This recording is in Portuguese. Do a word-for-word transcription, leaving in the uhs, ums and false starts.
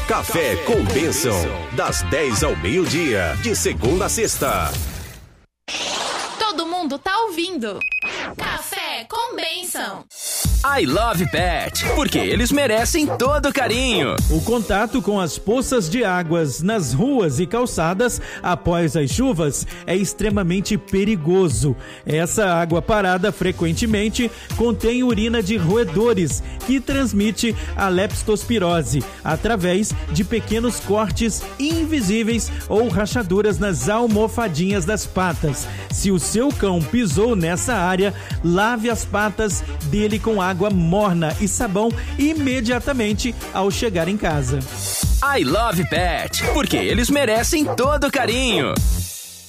Café com Bênção, das dez ao meio-dia, de segunda a sexta. Todo mundo tá ouvindo. Café com Bênção. I Love Pet, porque eles merecem todo carinho. O contato com as poças de águas nas ruas e calçadas após as chuvas é extremamente perigoso. Essa água parada frequentemente contém urina de roedores, que transmite a leptospirose através de pequenos cortes invisíveis ou rachaduras nas almofadinhas das patas. Se o seu cão pisou nessa área, lave as patas dele com água morna e sabão imediatamente ao chegar em casa. I Love Pet, porque eles merecem todo carinho.